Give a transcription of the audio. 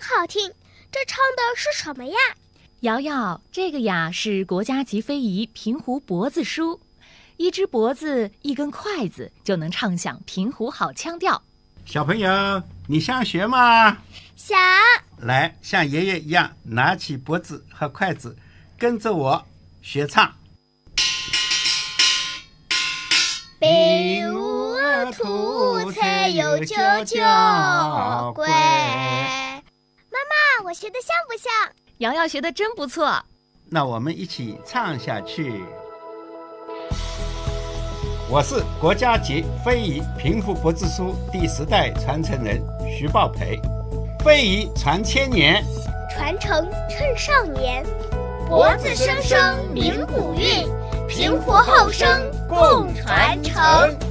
好听，这唱的是什么呀？ 瑶瑶，这个呀是国家级非遗平湖脖子书，一只脖子一根筷子就能唱响平湖好腔调。 小朋友，你想学吗？ 想。 来，像爷爷一样拿起脖子和筷子，跟着我学唱。 比武图才有9鬼。妈妈，我学得像不像？ 瑶瑶学得真不错。 那我们一起唱下去。我是国家级非遗平湖脖子书第10代传承人徐抱培。非遗传千年， 传承趁少年，脖子生生鸣鼓韵，平湖后生共传承。